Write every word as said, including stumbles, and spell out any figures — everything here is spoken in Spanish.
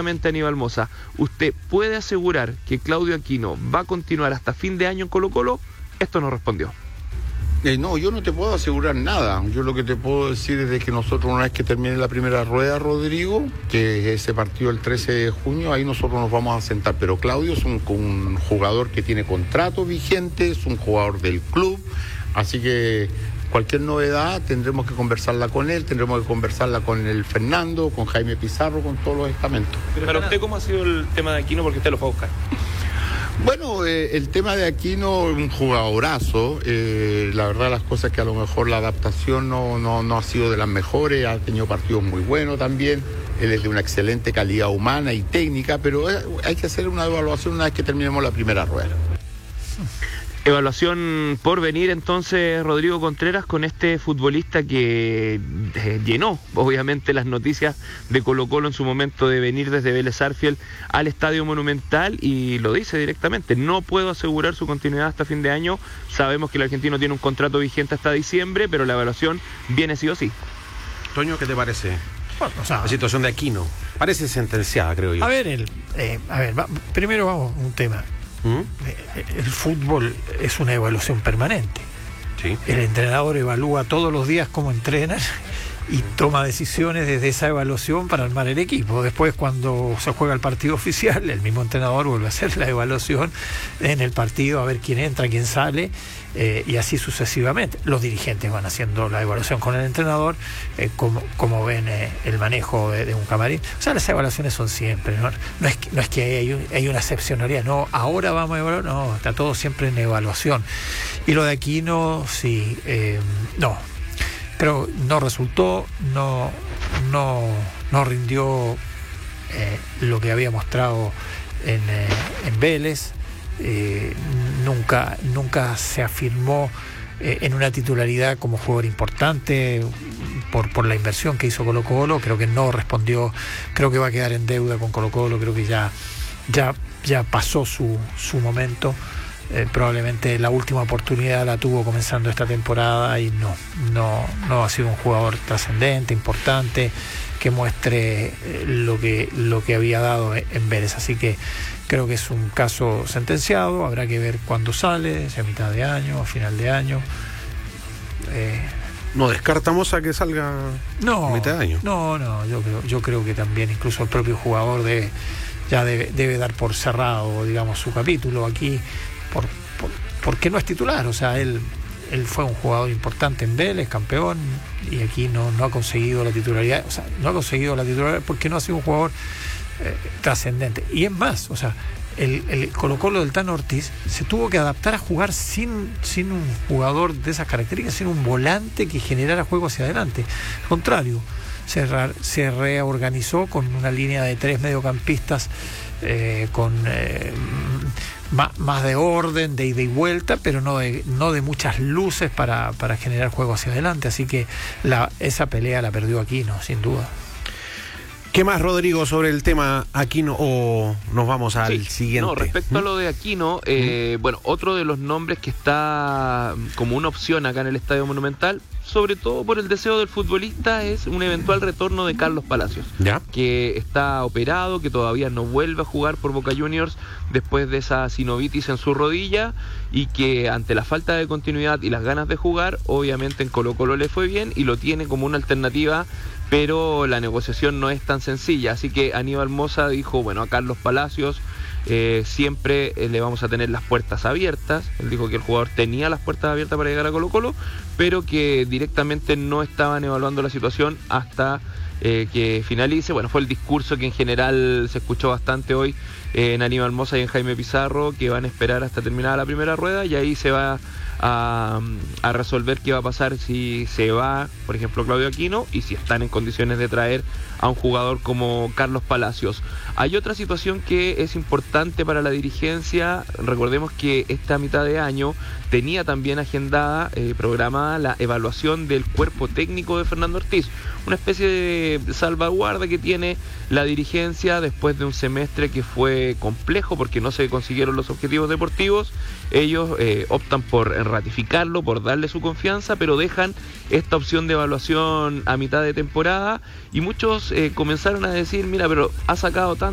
directamente a Aníbal Mosa, ¿usted puede asegurar que Claudio Aquino va a continuar hasta fin de año en Colo-Colo? Esto nos respondió. Eh, no, yo no te puedo asegurar nada. Yo lo que te puedo decir es de que nosotros, una vez que termine la primera rueda, Rodrigo, que es ese partido el trece de junio, ahí nosotros nos vamos a sentar. Pero Claudio es un, un jugador que tiene contrato vigente, es un jugador del club, así que cualquier novedad tendremos que conversarla con él, tendremos que conversarla con el Fernando, con Jaime Pizarro, con todos los estamentos. Pero para usted, ¿cómo ha sido el tema de Aquino? Porque usted lo fue a buscar. Bueno, eh, el tema de Aquino es un jugadorazo. Eh, la verdad, las cosas que a lo mejor la adaptación no, no, no ha sido de las mejores, ha tenido partidos muy buenos también. Él es de una excelente calidad humana y técnica, pero eh, hay que hacer una evaluación una vez que terminemos la primera rueda. Evaluación por venir entonces, Rodrigo Contreras, con este futbolista que eh, llenó obviamente las noticias de Colo-Colo en su momento de venir desde Vélez Sarsfield al Estadio Monumental, y lo dice directamente: no puedo asegurar su continuidad hasta fin de año. Sabemos que el argentino tiene un contrato vigente hasta diciembre, pero la evaluación viene sí o sí. Toño, ¿qué te parece? Bueno, o sea, la situación de Aquino parece sentenciada, creo yo. A ver, el, eh, a ver va, primero vamos a un tema. ¿Mm? El fútbol es una evaluación permanente. Sí. El entrenador evalúa todos los días cómo entrenan y toma decisiones desde esa evaluación para armar el equipo. Después, cuando se juega el partido oficial, el mismo entrenador vuelve a hacer la evaluación en el partido, a ver quién entra, quién sale, eh, y así sucesivamente. Los dirigentes van haciendo la evaluación con el entrenador, eh, como, como ven eh, el manejo de, de un camarín. O sea, las evaluaciones son siempre, ¿no? No es que, no es que hay, un, hay una excepcionalidad, no, ahora vamos a evaluar, no, está todo siempre en evaluación. Y lo de Aquino, sí, eh, no. Pero no resultó, no, no, no rindió eh, lo que había mostrado en, eh, en Vélez, eh, nunca, nunca se afirmó eh, en una titularidad como jugador importante por, por la inversión que hizo Colo-Colo. Creo que no respondió, creo que va a quedar en deuda con Colo-Colo, creo que ya, ya, ya pasó su, su momento. Eh, probablemente la última oportunidad la tuvo comenzando esta temporada y no, no, no ha sido un jugador trascendente, importante, que muestre eh, lo que, lo que había dado en Vélez. Así que creo que es un caso sentenciado, habrá que ver cuándo sale, si a mitad de año, a final de año. Eh, ¿No descartamos a que salga no, a mitad de año? No, no, yo creo, yo creo que también incluso el propio jugador debe, ya debe, debe dar por cerrado, digamos, su capítulo aquí. Por, por, porque no es titular, o sea, él, él fue un jugador importante en Vélez, campeón, y aquí no, no ha conseguido la titularidad, o sea, no ha conseguido la titularidad porque no ha sido un jugador eh, trascendente. Y es más, o sea, el, el Colo-Colo del Tano Ortiz se tuvo que adaptar a jugar sin, sin un jugador de esas características, sin un volante que generara juego hacia adelante. Al contrario, se, re, se reorganizó con una línea de tres mediocampistas eh, con eh, más, más de orden, de ida y vuelta, pero no de, no de muchas luces para, para generar juego hacia adelante. Así que la, esa pelea la perdió Aquino, sin duda. ¿Qué más, Rodrigo, sobre el tema Aquino, o nos vamos al sí, siguiente? No, respecto ¿Mm? a lo de Aquino, eh, ¿Mm? bueno, otro de los nombres que está como una opción acá en el Estadio Monumental, sobre todo por el deseo del futbolista, es un eventual retorno de Carlos Palacios, ¿ya? Que está operado, que todavía no vuelve a jugar por Boca Juniors después de esa sinovitis en su rodilla, y que ante la falta de continuidad y las ganas de jugar, obviamente en Colo-Colo le fue bien y lo tiene como una alternativa, pero la negociación no es tan sencilla. Así que Aníbal Mosa dijo, bueno, a Carlos Palacios eh, siempre eh, le vamos a tener las puertas abiertas. Él dijo que el jugador tenía las puertas abiertas para llegar a Colo-Colo, pero que directamente no estaban evaluando la situación hasta eh, que finalice. Bueno, fue el discurso que en general se escuchó bastante hoy eh, en Aníbal Mosa y en Jaime Pizarro, que van a esperar hasta terminada la primera rueda y ahí se va A, a resolver qué va a pasar si se va, por ejemplo, Claudio Aquino, y si están en condiciones de traer a un jugador como Carlos Palacios. Hay otra situación que es importante para la dirigencia. Recordemos que esta mitad de año tenía también agendada, eh, programada la evaluación del cuerpo técnico de Fernando Ortiz, una especie de salvaguarda que tiene la dirigencia después de un semestre que fue complejo porque no se consiguieron los objetivos deportivos. Ellos eh, optan por ratificarlo, por darle su confianza, pero dejan esta opción de evaluación a mitad de temporada, y muchos eh, comenzaron a decir, mira, pero ha sacado tanto